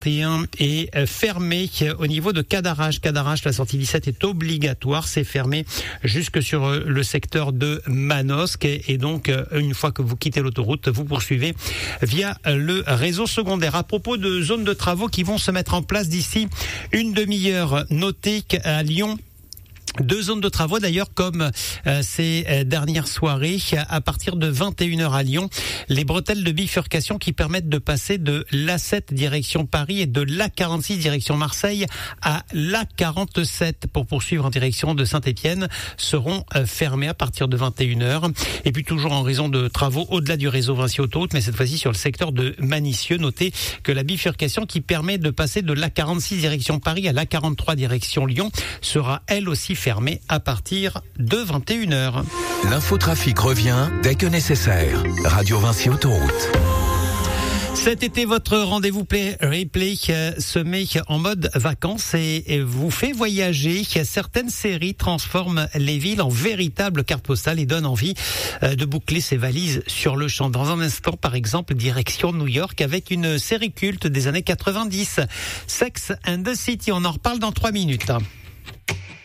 est fermé au niveau de Cadarache. Cadarache, la sortie 17 est obligatoire. C'est fermé jusque sur le secteur de Manosque. Et donc, une fois que vous quittez l'autoroute, vous poursuivez via le réseau secondaire. À propos de zones de travaux qui vont se mettre en place d'ici une demi-heure, notez qu'à Lyon, 2 zones de travaux d'ailleurs comme ces dernières soirées à partir de 21h à Lyon, les bretelles de bifurcation qui permettent de passer de l'A7 direction Paris et de l'A46 direction Marseille à l'A47 pour poursuivre en direction de Saint-Étienne seront fermées à partir de 21h. Et puis toujours en raison de travaux au-delà du réseau Vinci Autoroute, mais cette fois-ci sur le secteur de Manicieux, notez que la bifurcation qui permet de passer de l'A46 direction Paris à l'A43 direction Lyon sera elle aussi fermé à partir de 21h. L'infotrafic revient dès que nécessaire. Radio Vinci Autoroute. Cet été, votre rendez-vous replay se met en mode vacances et vous fait voyager. Certaines séries transforment les villes en véritables cartes postales et donnent envie de boucler ses valises sur le champ. Dans un instant, par exemple, direction New York avec une série culte des années 90, Sex and the City. On en reparle dans 3 minutes.